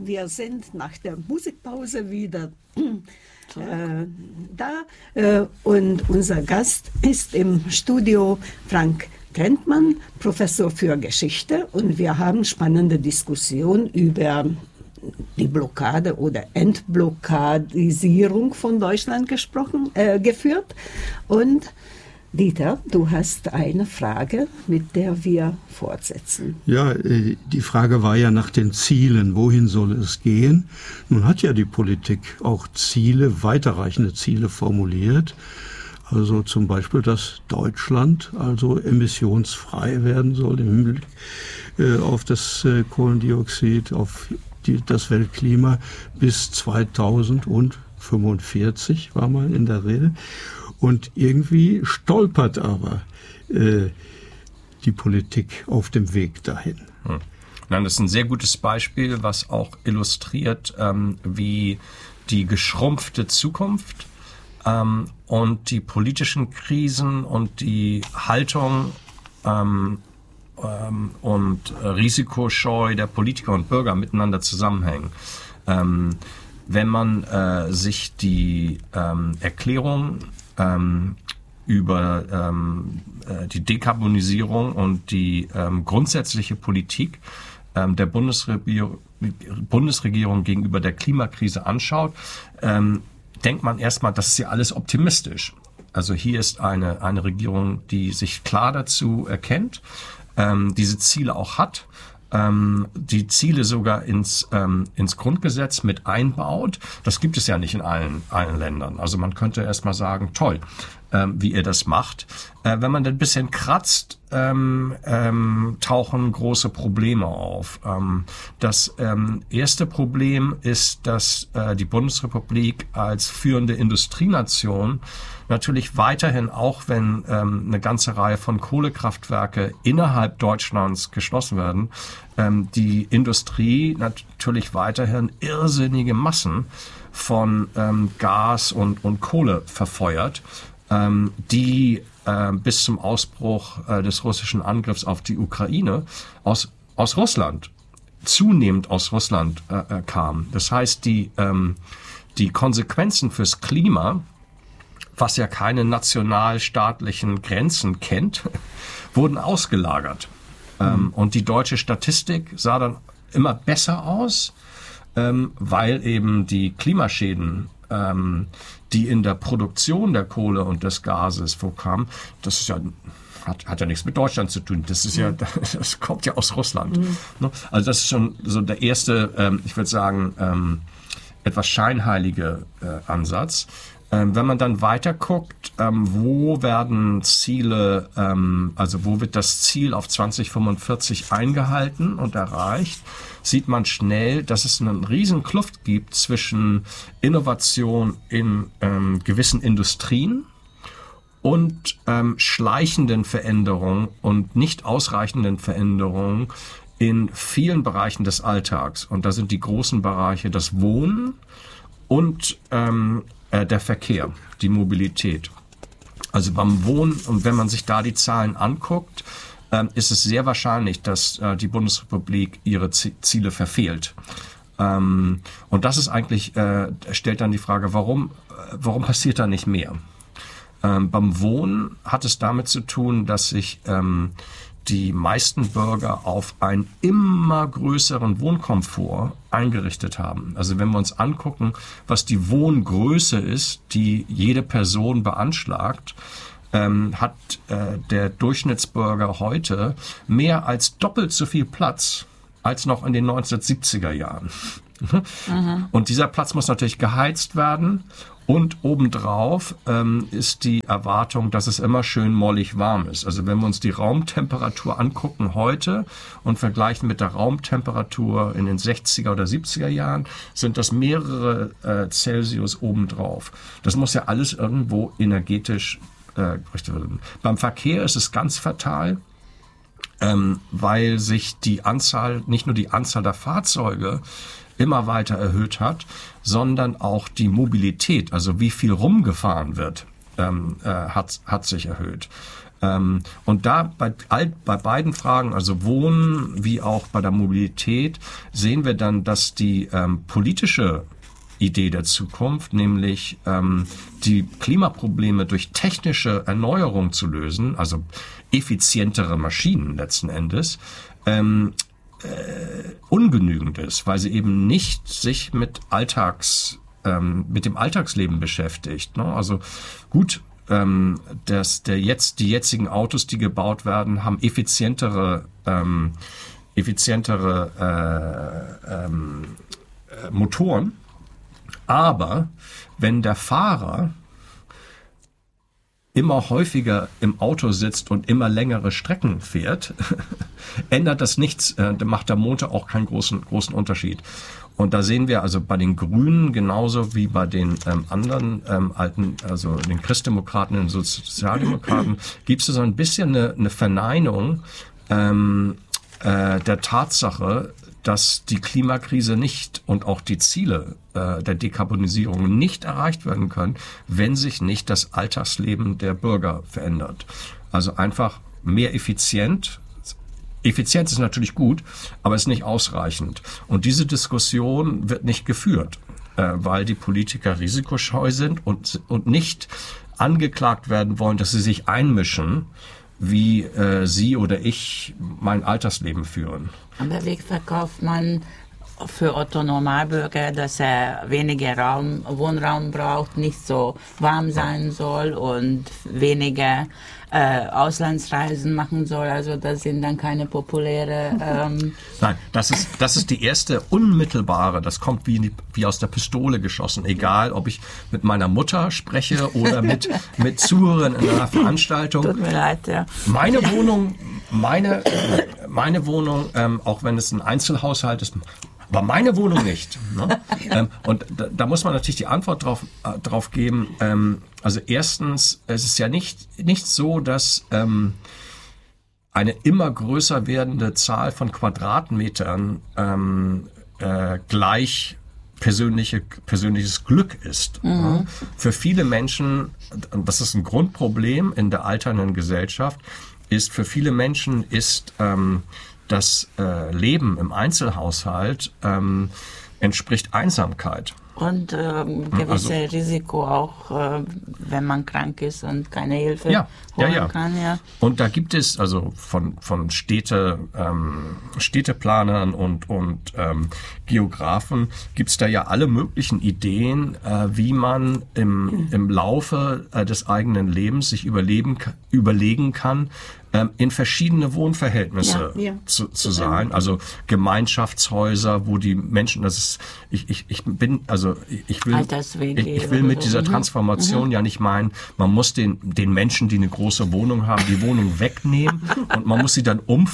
wir sind nach der Musikpause wieder da und unser Gast ist im Studio Frank Trentmann, Professor für Geschichte, und wir haben spannende Diskussionen über die Blockade oder Entblockadisierung von Deutschland geführt. Und Dieter, du hast eine Frage, mit der wir fortsetzen. Ja, die Frage war ja nach den Zielen. Wohin soll es gehen? Nun hat ja die Politik auch Ziele, weiterreichende Ziele formuliert. Also zum Beispiel, dass Deutschland also emissionsfrei werden soll im Hinblick auf das Kohlendioxid, auf das Weltklima bis 2045, war mal in der Rede. Und irgendwie stolpert aber die Politik auf dem Weg dahin. Nein, das ist ein sehr gutes Beispiel, was auch illustriert, wie die geschrumpfte Zukunft und die politischen Krisen und die Haltung und Risikoscheu der Politiker und Bürger miteinander zusammenhängen. Wenn man sich die Erklärung über die Dekarbonisierung und die grundsätzliche Politik der Bundesregierung gegenüber der Klimakrise anschaut, denkt man erstmal, das ist ja alles optimistisch. Also hier ist eine Regierung, die sich klar dazu erkennt, diese Ziele auch hat, die Ziele sogar ins Grundgesetz mit einbaut. Das gibt es ja nicht in allen Ländern. Also man könnte erst mal sagen, toll, wie ihr das macht. Wenn man dann ein bisschen kratzt, tauchen große Probleme auf. Das erste Problem ist, dass die Bundesrepublik als führende Industrienation natürlich weiterhin, auch wenn eine ganze Reihe von Kohlekraftwerke innerhalb Deutschlands geschlossen werden, die Industrie natürlich weiterhin irrsinnige Massen von Gas und Kohle verfeuert, die bis zum Ausbruch des russischen Angriffs auf die Ukraine aus Russland, zunehmend aus Russland kamen. Das heißt, die Konsequenzen fürs Klima, was ja keine nationalstaatlichen Grenzen kennt, wurden ausgelagert. Und die deutsche Statistik sah dann immer besser aus, weil eben die Klimaschäden, die in der Produktion der Kohle und des Gases vorkamen, das ist ja hat ja nichts mit Deutschland zu tun. Das ist ja, das kommt ja aus Russland. Also das ist schon so der erste, ich würde sagen, etwas scheinheilige Ansatz. Wenn man dann weiter guckt, wo werden Ziele, also wo wird das Ziel auf 2045 eingehalten und erreicht, sieht man schnell, dass es eine riesen Kluft gibt zwischen Innovation in gewissen Industrien und schleichenden Veränderungen und nicht ausreichenden Veränderungen in vielen Bereichen des Alltags. Und da sind die großen Bereiche das Wohnen und der Verkehr, die Mobilität. Also beim Wohnen, und wenn man sich da die Zahlen anguckt, ist es sehr wahrscheinlich, dass die Bundesrepublik ihre Ziele verfehlt. Und das ist eigentlich, stellt dann die Frage, warum passiert da nicht mehr? Beim Wohnen hat es damit zu tun, dass sich die meisten Bürger auf einen immer größeren Wohnkomfort eingerichtet haben. Also wenn wir uns angucken, was die Wohngröße ist, die jede Person beanschlagt, hat der Durchschnittsbürger heute mehr als doppelt so viel Platz als noch in den 1970er Jahren. Und dieser Platz muss natürlich geheizt werden. Und obendrauf ist die Erwartung, dass es immer schön mollig warm ist. Also wenn wir uns die Raumtemperatur angucken heute und vergleichen mit der Raumtemperatur in den 60er oder 70er Jahren, sind das mehrere Celsius obendrauf. Das muss ja alles irgendwo energetisch gerichtet werden. Beim Verkehr ist es ganz fatal, weil sich die Anzahl, nicht nur die Anzahl der Fahrzeuge immer weiter erhöht hat, sondern auch die Mobilität, also wie viel rumgefahren wird, hat sich erhöht. Und da bei beiden Fragen, also Wohnen wie auch bei der Mobilität, sehen wir dann, dass die politische Idee der Zukunft, nämlich die Klimaprobleme durch technische Erneuerung zu lösen, also effizientere Maschinen letzten Endes, ungenügend ist, weil sie eben nicht sich mit dem Alltagsleben beschäftigt. Ne? Also gut, die jetzigen Autos, die gebaut werden, haben effizientere Motoren. Aber wenn der Fahrer immer häufiger im Auto sitzt und immer längere Strecken fährt, ändert das nichts, macht der Motor auch keinen großen Unterschied. Und da sehen wir also bei den Grünen genauso wie bei den anderen also den Christdemokraten und den Sozialdemokraten, gibt es so ein bisschen eine Verneinung der Tatsache, dass die Klimakrise nicht und auch die Ziele der Dekarbonisierung nicht erreicht werden können, wenn sich nicht das Alltagsleben der Bürger verändert. Also einfach mehr effizient. Effizienz ist natürlich gut, aber ist nicht ausreichend. Und diese Diskussion wird nicht geführt, weil die Politiker risikoscheu sind und nicht angeklagt werden wollen, dass sie sich einmischen, wie Sie oder ich mein Alltagsleben führen. Aber wie verkauft man für Otto Normalbürger, dass er weniger Wohnraum braucht, nicht so warm sein soll und weniger Auslandsreisen machen soll? Also das sind dann keine populäre... Nein, das ist die erste unmittelbare, das kommt wie aus der Pistole geschossen, egal ob ich mit meiner Mutter spreche oder mit Zuhörern in einer Veranstaltung. Tut mir leid, ja. Meine Wohnung, auch wenn es ein Einzelhaushalt ist, aber meine Wohnung nicht. Ne? Und da muss man natürlich die Antwort drauf geben. Also erstens, es ist ja nicht so, dass eine immer größer werdende Zahl von Quadratmetern gleich persönliches Glück ist. Mhm. Für viele Menschen, und das ist ein Grundproblem in der alternden Gesellschaft, für viele Menschen ist das Leben im Einzelhaushalt entspricht Einsamkeit. Und gewisse Risiko auch, wenn man krank ist und keine Hilfe holen kann. Ja. Und da gibt es also von Städteplanern und Geografen gibt es da ja alle möglichen Ideen, wie man im Laufe des eigenen Lebens sich überlegen kann, in verschiedene Wohnverhältnisse zu sein. Also Gemeinschaftshäuser, wo die Menschen, ich will mit dieser Transformation ja nicht meinen, man muss den Menschen, die eine große Wohnung haben, die Wohnung wegnehmen und man muss sie dann